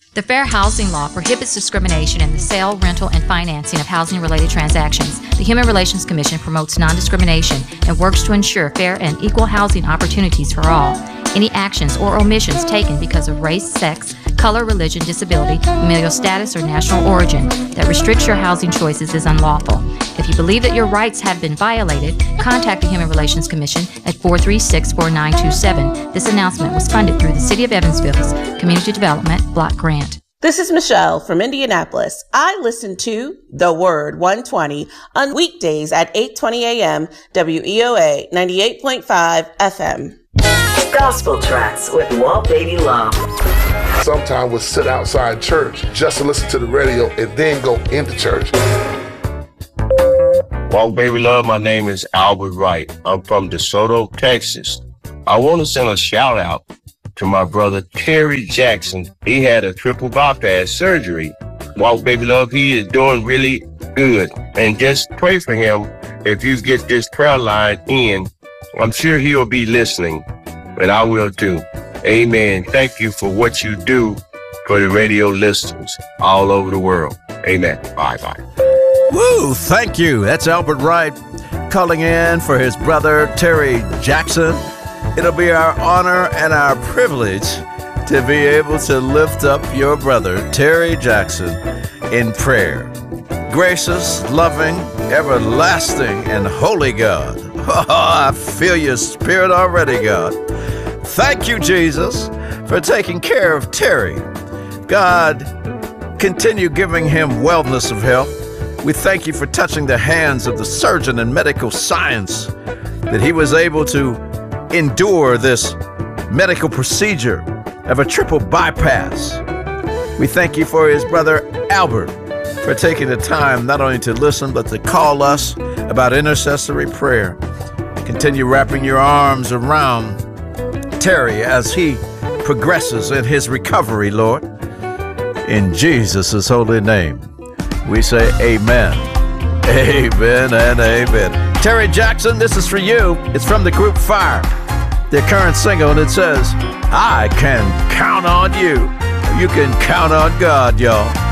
The Fair Housing Law prohibits discrimination in the sale, rental, and financing of housing-related transactions. The Human Relations Commission promotes non-discrimination and works to ensure fair and equal housing opportunities for all. Any actions or omissions taken because of race, sex, color, religion, disability, familial status, or national origin that restricts your housing choices is unlawful. If you believe that your rights have been violated, contact the Human Relations Commission at 436-4927. This announcement was funded through the City of Evansville's Community Development Block Grant. This is Michelle from Indianapolis. I listen to The Word 120 on weekdays at 8:20 a.m. WEOA 98.5 FM. Gospel tracks with Walt Baby Love. Sometimes we'll sit outside church just to listen to the radio and then go into church. Walt Baby Love, my name is Albert Wright. I'm from DeSoto, Texas. I want to send a shout out to my brother Terry Jackson. He had a triple bypass surgery. Walt Baby Love, he is doing really good. And just pray for him if you get this prayer line in. I'm sure he'll be listening, and I will too. Amen. Thank you for what you do for the radio listeners all over the world. Amen. Bye-bye. Woo, thank you. That's Albert Wright calling in for his brother Terry Jackson. It'll be our honor and our privilege to be able to lift up your brother Terry Jackson in prayer. Gracious, loving, everlasting, and holy God. Oh, I feel your spirit already, God. Thank you, Jesus, for taking care of Terry. God, continue giving him wellness of health. We thank you for touching the hands of the surgeon in medical science, that he was able to endure this medical procedure of a triple bypass. We thank you for his brother Albert for taking the time not only to listen, but to call us about intercessory prayer. Continue wrapping your arms around Terry as he progresses in his recovery, Lord. In Jesus' holy name, we say amen. Amen and amen. Terry Jackson, this is for you. It's from the group Fire, their current single, and it says, I can count on you. You can count on God, y'all.